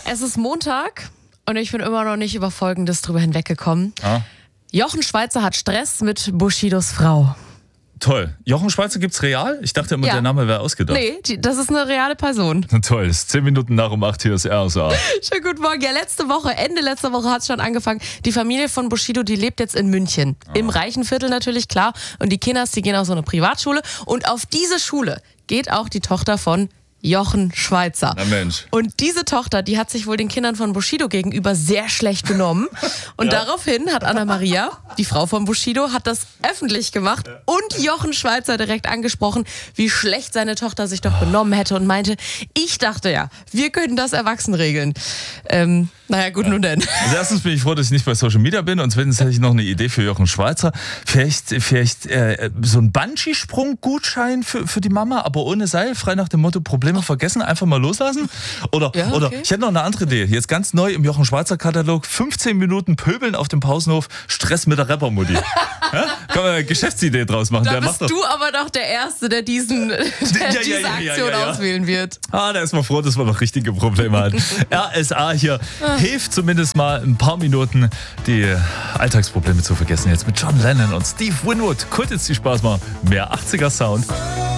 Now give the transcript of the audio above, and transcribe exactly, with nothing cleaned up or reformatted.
Es ist Montag und ich bin immer noch nicht über Folgendes drüber hinweggekommen. Ah. Jochen Schweizer hat Stress mit Bushidos Frau. Toll. Jochen Schweizer gibt's real? Ich dachte immer, Ja. der Name wäre ausgedacht. Nee, die, das ist eine reale Person. Toll, es ist zehn Minuten nach um acht, hier ist R S A. Schönen guten Morgen. Ja, letzte Woche, Ende letzter Woche hat es schon angefangen. Die Familie von Bushido, die lebt jetzt in München. Ah. Im reichen Viertel natürlich, klar. Und die Kinders, die gehen auf so eine Privatschule. Und auf diese Schule geht auch die Tochter von Jochen Schweizer. Na Mensch. Und diese Tochter, die hat sich wohl den Kindern von Bushido gegenüber sehr schlecht benommen. Und Ja. daraufhin hat Anna-Maria, die Frau von Bushido, hat das öffentlich gemacht und Jochen Schweizer direkt angesprochen, wie schlecht seine Tochter sich doch benommen hätte und meinte, ich dachte ja, wir könnten das erwachsen regeln. Ähm, naja, gut, nun denn. Also erstens bin ich froh, dass ich nicht bei Social Media bin und zweitens hätte ich noch eine Idee für Jochen Schweizer. Vielleicht, vielleicht äh, so ein Bungee-Sprung-Gutschein für, für die Mama, aber ohne Seil, frei nach dem Motto Probleme vergessen, einfach mal loslassen. Oder, Ja, okay. oder ich hätte noch eine andere Idee. Jetzt ganz neu im Jochen Schweizer Katalog, fünfzehn Minuten Pöbeln auf dem Pausenhof, Stress mit der Rappermutti. Ja? Kann man eine Geschäftsidee draus machen. Da Der bist macht doch, du aber doch der Erste, der, diesen, der Ja, ja, diese ja, ja, Aktion ja, ja. auswählen wird. Ah, da ist man froh, dass man noch richtige Probleme hat. R S A hier hilft zumindest mal ein paar Minuten, die Alltagsprobleme zu vergessen. Jetzt mit John Lennon und Steve Winwood. Kurz jetzt die Spaß mal. Mehr achtziger Sound.